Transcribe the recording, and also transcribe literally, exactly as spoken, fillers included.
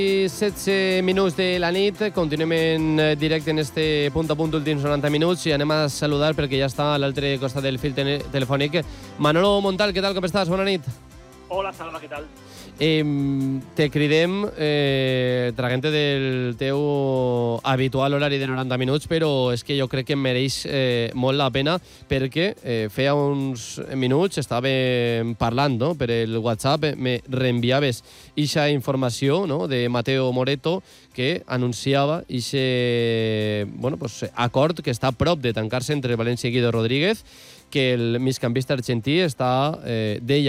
setze minuts de la nit, continuem en directe en este punt a punt últims noranta minuts i anem a saludar perquè ja està a l'altre costat del fil te telefònic. Manolo Montal, què tal, com estàs? Bona nit. Hola, Salva, què tal? Eh, te cridem eh, traguent del teu habitual horari de noranta minuts, però és que jo crec que em mereix eh, molt la pena perquè eh, feia uns minuts estàvem parlant, no? Per el WhatsApp, me reenviaves ixa informació, no? De Mateo Moreto, que anunciava ixe bueno, pues, acord que està a prop de tancar-se entre València i Guido Rodríguez, que el migcampista argentí està, eh, deia